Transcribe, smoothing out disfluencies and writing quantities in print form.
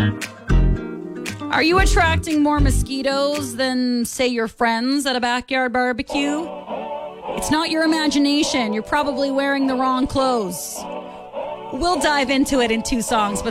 Are you attracting more mosquitoes than, say, your friends at a backyard barbecue? It's not your imagination. You're probably wearing the wrong clothes. We'll dive into it in 2 songs, but